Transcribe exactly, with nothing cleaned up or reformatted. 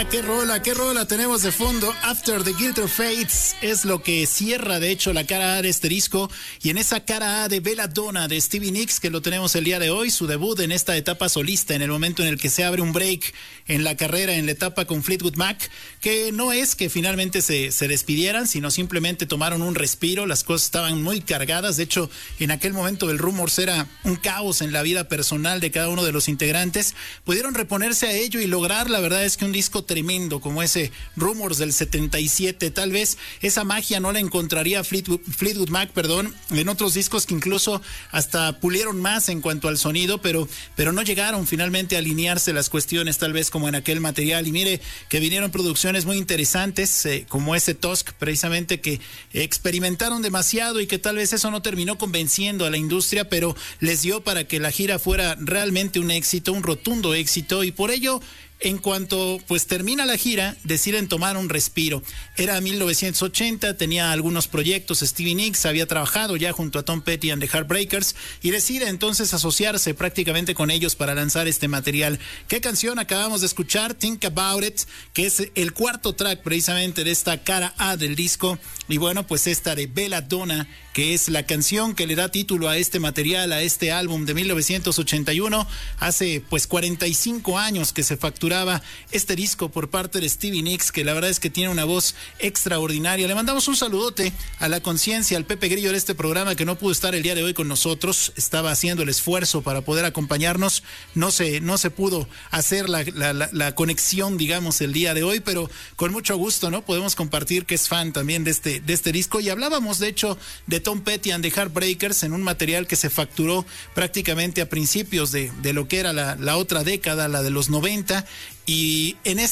rola, qué rola, qué rola tenemos de fondo. After the Guild of Fates es lo que cierra, de hecho, la cara A de este disco. Y en esa cara A de Belladonna de Stevie Nicks, que lo tenemos el día de hoy, su debut en esta etapa solista, en el momento en el que se abre un break en la carrera, en la etapa con Fleetwood Mac, que no es que finalmente se, se despidieran, sino simplemente tomaron un respiro. Las cosas estaban muy cargadas. De hecho, en aquel momento el Rumors era un caos en la vida personal de cada uno de los integrantes. Pudieron reponerse a ello y lograr, la verdad es que un disco tremendo como ese Rumors del setenta y siete. Tal vez esa magia no la encontraría Fleetwood, Fleetwood Mac, perdón, en otros discos que incluso hasta pulieron más en cuanto al sonido, pero, pero no llegaron finalmente a alinearse las cuestiones tal vez como en aquel material. Y mire que vinieron producciones muy interesantes, eh, como ese Tusk, precisamente, que experimentaron demasiado y que tal vez eso no terminó convenciendo a la industria, pero les dio para que la gira fuera realmente un éxito, un rotundo éxito. Y por ello, en cuanto pues termina la gira, deciden tomar un respiro. Era mil novecientos ochenta, tenía algunos proyectos. Stevie Nicks había trabajado ya junto a Tom Petty and the Heartbreakers y decide entonces asociarse prácticamente con ellos para lanzar este material. ¿Qué canción acabamos de escuchar? Think About It, que es el cuarto track precisamente de esta cara A del disco. Y bueno, pues esta de Belladonna, que es la canción que le da título a este material, a este álbum de mil novecientos ochenta y uno. Hace pues cuarenta y cinco años que se facturaba este disco por parte de Stevie Nicks, que la verdad es que tiene una voz extraordinaria. Le mandamos un saludote a la conciencia, al Pepe Grillo de este programa, que no pudo estar el día de hoy con nosotros. Estaba haciendo el esfuerzo para poder acompañarnos. No se, no se pudo hacer la, la, la, la conexión, digamos, el día de hoy, pero con mucho gusto, ¿no? Podemos compartir que es fan también de este, de este disco. Y hablábamos, de hecho, de Tom Petty and the Heartbreakers en un material que se facturó prácticamente a principios de, de lo que era la, la otra década, la de los noventa. Y en